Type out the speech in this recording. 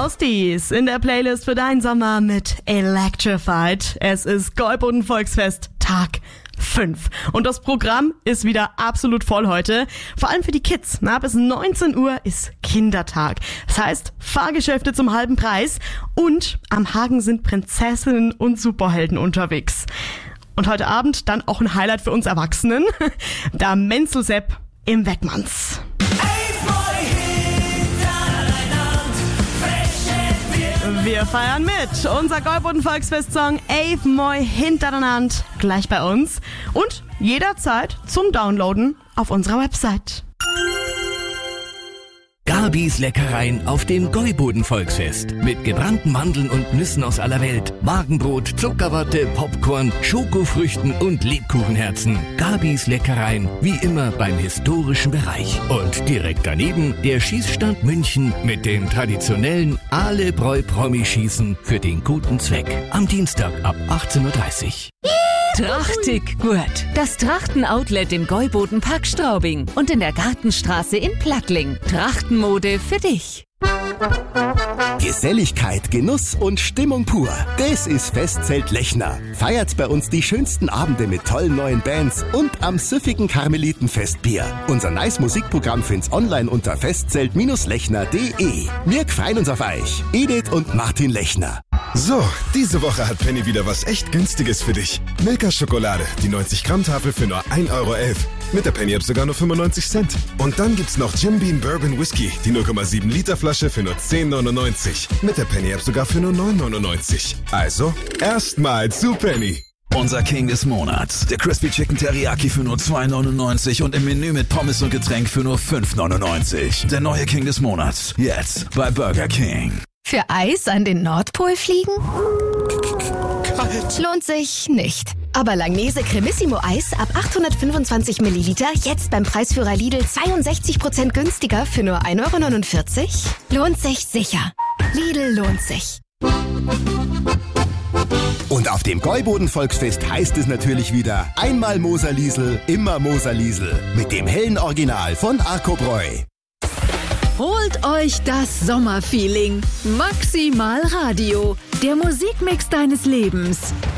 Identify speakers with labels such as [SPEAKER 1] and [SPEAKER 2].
[SPEAKER 1] Ghosties in der Playlist für deinen Sommer mit Electrified. Es ist Gäuboden Volksfest Tag 5. Und das Programm ist wieder absolut voll heute. Vor allem für die Kids. Bis 19 Uhr ist Kindertag. Das heißt, Fahrgeschäfte zum halben Preis. Und am Hagen sind Prinzessinnen und Superhelden unterwegs. Und heute Abend dann auch ein Highlight für uns Erwachsenen. Der Menzel-Sepp im Weckmanns. Wir feiern mit. Unser Gäuboden Volksfest-Song Ave Moi hintereinander gleich bei uns. Und jederzeit zum Downloaden auf unserer Website.
[SPEAKER 2] Gabis Leckereien auf dem Gäuboden Volksfest. Mit gebrannten Mandeln und Nüssen aus aller Welt. Wagenbrot, Zuckerwatte, Popcorn, Schokofrüchten und Lebkuchenherzen. Gabis Leckereien, wie immer beim historischen Bereich. Und direkt daneben der Schießstand München mit dem traditionellen Ahlebräu-Promi-Schießen für den guten Zweck. Am Dienstag ab 18:30 Uhr.
[SPEAKER 3] Trachtig gut. Das Trachten-Outlet im Gäuboden Park Straubing und in der Gartenstraße in Plattling. Trachtenmode für dich.
[SPEAKER 4] Geselligkeit, Genuss und Stimmung pur. Das ist Festzelt Lechner. Feiert bei uns die schönsten Abende mit tollen neuen Bands und am süffigen Karmelitenfestbier. Unser nice Musikprogramm find's online unter festzelt-lechner.de. Wir freuen uns auf euch. Edith und Martin Lechner.
[SPEAKER 5] So, diese Woche hat Penny wieder was echt Günstiges für dich. Milka Schokolade, die 90-Gramm-Tafel für nur 1,11 €. Mit der Penny-App sogar nur 95 Cent. Und dann gibt's noch Jim Beam Bourbon Whisky, die 0,7 Liter Flasche für nur 10,99. Mit der Penny-App sogar für nur 9,99. Also, erstmal zu Penny.
[SPEAKER 6] Unser King des Monats. Der Crispy Chicken Teriyaki für nur 2,99 und im Menü mit Pommes und Getränk für nur 5,99. Der neue King des Monats. Jetzt bei Burger King.
[SPEAKER 7] Für Eis an den Nordpol fliegen?
[SPEAKER 5] Kalt.
[SPEAKER 7] Lohnt sich nicht. Aber Langnese Cremissimo Eis ab 825 Milliliter jetzt beim Preisführer Lidl 62% günstiger für nur 1,49 €? Lohnt sich sicher. Lidl lohnt sich.
[SPEAKER 4] Und auf dem Gäuboden Volksfest heißt es natürlich wieder einmal Moserliesel, immer Moserliesel. Mit dem hellen Original von Arco Bräu.
[SPEAKER 8] Holt euch das Sommerfeeling. Maximal Radio, der Musikmix deines Lebens.